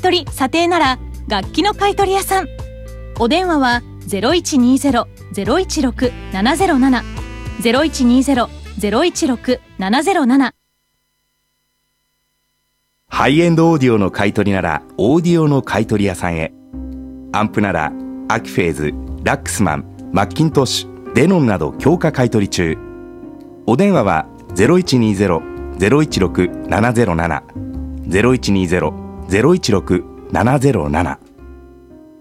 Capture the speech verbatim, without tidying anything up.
取査定なら楽器の買取屋さん。お電話は ゼロいちにゼロ ゼロいちろく ななゼロなな ゼロいちにゼロ ゼロいちろく ななゼロなな。 ハイエンドオーディオの買い取りならオーディオの買取屋さんへ。アンプならアキフェーズ、ラックスマン、マッキントッシュ、デノンなど強化買取中。お電話は ゼロいちにゼロ ゼロいちろく ななゼロなな ゼロいちにゼロ ゼロいちろく ななゼロなな。